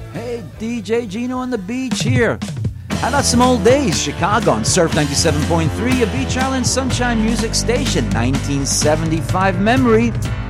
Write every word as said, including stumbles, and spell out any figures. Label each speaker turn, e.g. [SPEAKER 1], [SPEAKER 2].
[SPEAKER 1] Hey, D J Gino on the beach here. How about some old days? Chicago on Surf ninety-seven point three, a Beach Island Sunshine Music Station, nineteen seventy-five memory.